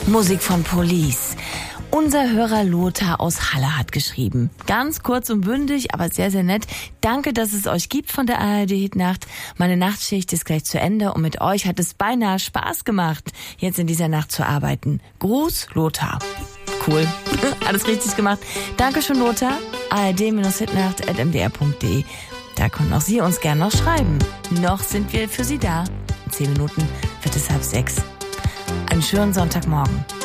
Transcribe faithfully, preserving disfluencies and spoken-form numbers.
Musik von Police. Unser Hörer Lothar aus Halle hat geschrieben. Ganz kurz und bündig, aber sehr, sehr nett. Danke, dass es euch gibt von der A R D-Hitnacht. Meine Nachtschicht ist gleich zu Ende und mit euch hat es beinahe Spaß gemacht, jetzt in dieser Nacht zu arbeiten. Gruß, Lothar. Cool. Alles richtig gemacht. Dankeschön, Lothar. A R D-Hitnacht at m d r punkt d e. Da können auch Sie uns gerne noch schreiben. Noch sind wir für Sie da. In zehn Minuten wird es halb sechs. Einen schönen Sonntagmorgen.